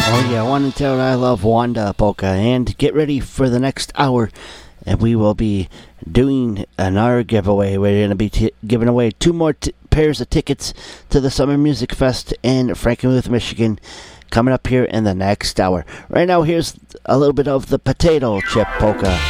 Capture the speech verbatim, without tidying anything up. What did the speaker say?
Oh yeah, I want to tell her I love Wanda Polka. And get ready for the next hour, and we will be doing another giveaway. We're going to be t- giving away two more t- pairs of tickets to the Summer Music Fest in Frankenmuth, Michigan, coming up here in the next hour. Right now, here's a little bit of the Potato Chip Polka.